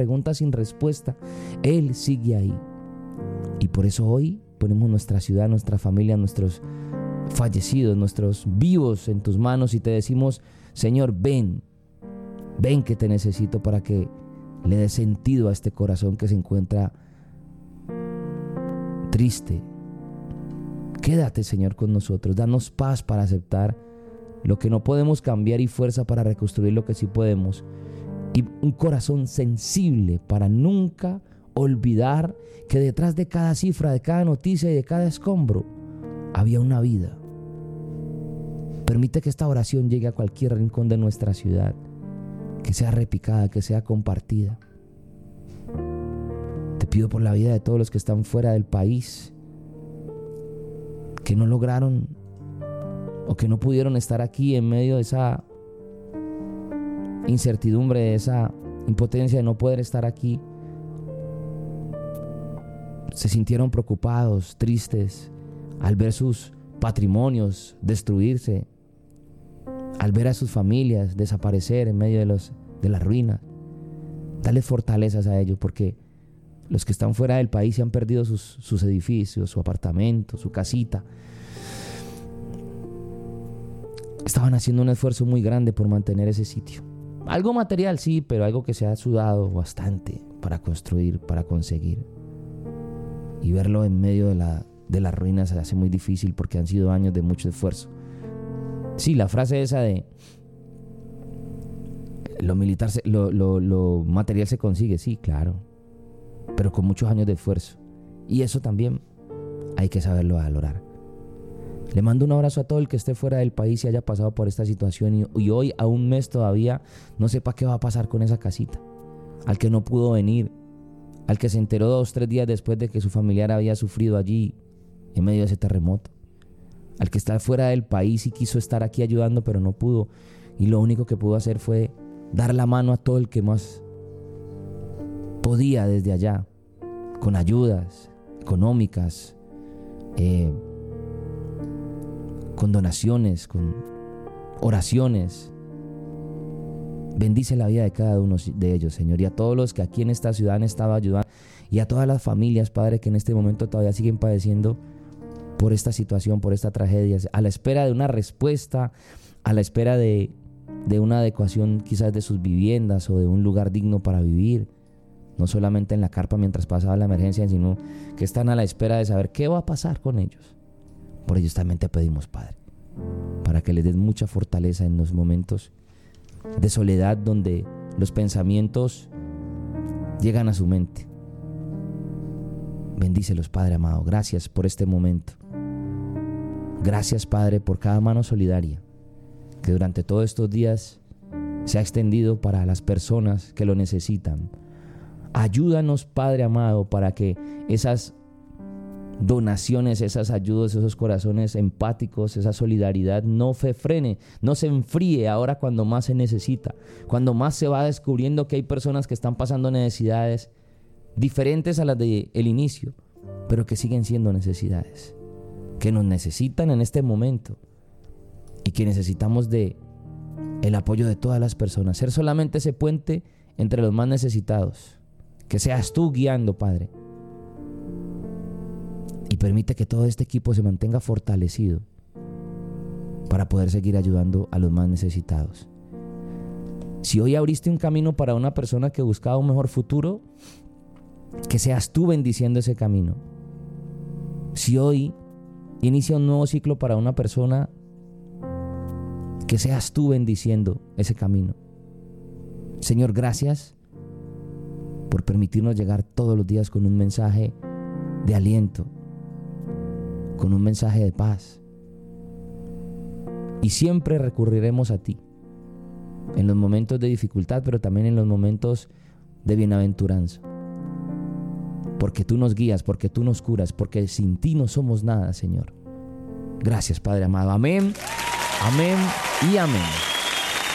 preguntas sin respuesta, Él sigue ahí. Y por eso hoy ponemos nuestra ciudad, nuestra familia, nuestros fallecidos, nuestros vivos en tus manos y te decimos, Señor, ven que te necesito para que le des sentido a este corazón que se encuentra triste. Quédate, Señor, con nosotros, danos paz para aceptar lo que no podemos cambiar y fuerza para reconstruir lo que sí podemos, y un corazón sensible para nunca olvidar que detrás de cada cifra, de cada noticia y de cada escombro había una vida. Permite que esta oración llegue a cualquier rincón de nuestra ciudad, que sea repicada, que sea compartida. Te pido por la vida de todos los que están fuera del país, que no lograron o que no pudieron estar aquí en medio de esa incertidumbre, de esa impotencia de no poder estar aquí. Se sintieron preocupados, tristes, al ver sus patrimonios destruirse, al ver a sus familias desaparecer en medio de la ruina. Dale fortalezas a ellos, porque los que están fuera del país se han perdido sus edificios, su apartamento, su casita. Estaban haciendo un esfuerzo muy grande por mantener ese sitio. Algo material, sí, pero algo que se ha sudado bastante para construir, para conseguir. Y verlo en medio de las ruinas se hace muy difícil porque han sido años de mucho esfuerzo. Sí, la frase esa de lo material se consigue, sí, claro, pero con muchos años de esfuerzo. Y eso también hay que saberlo valorar. Le mando un abrazo a todo el que esté fuera del país y haya pasado por esta situación y hoy, a un mes todavía, no sepa qué va a pasar con esa casita. Al que no pudo venir, al que se enteró 2 o 3 días después de que su familiar había sufrido allí en medio de ese terremoto. Al que está fuera del país y quiso estar aquí ayudando pero no pudo. Y lo único que pudo hacer fue dar la mano a todo el que más podía desde allá, con ayudas económicas, con donaciones, con oraciones. Bendice la vida de cada uno de ellos, Señor, y a todos los que aquí en esta ciudad han estado ayudando, y a todas las familias, Padre, que en este momento todavía siguen padeciendo por esta situación, por esta tragedia, a la espera de una respuesta, a la espera de una adecuación quizás de sus viviendas o de un lugar digno para vivir, no solamente en la carpa mientras pasaba la emergencia, sino que están a la espera de saber qué va a pasar con ellos. Por ellos también te pedimos, Padre, para que les des mucha fortaleza en los momentos de soledad donde los pensamientos llegan a su mente. Bendícelos, Padre amado. Gracias por este momento. Gracias, Padre, por cada mano solidaria que durante todos estos días se ha extendido para las personas que lo necesitan. Ayúdanos, Padre amado, para que esas donaciones, esas ayudas, esos corazones empáticos, esa solidaridad no se frene, no se enfríe ahora cuando más se necesita, cuando más se va descubriendo que hay personas que están pasando necesidades diferentes a las del inicio, pero que siguen siendo necesidades, que nos necesitan en este momento y que necesitamos de el apoyo de todas las personas, ser solamente ese puente entre los más necesitados, que seas tú guiando, Padre. Y permite que todo este equipo se mantenga fortalecido para poder seguir ayudando a los más necesitados. Si hoy abriste un camino para una persona que buscaba un mejor futuro, que seas tú bendiciendo ese camino. Si hoy inicia un nuevo ciclo para una persona, que seas tú bendiciendo ese camino. Señor, gracias por permitirnos llegar todos los días con un mensaje de aliento, con un mensaje de paz. Y siempre recurriremos a ti en los momentos de dificultad, pero también en los momentos de bienaventuranza. Porque tú nos guías, porque tú nos curas, porque sin ti no somos nada, Señor. Gracias, Padre amado. Amén, amén y amén.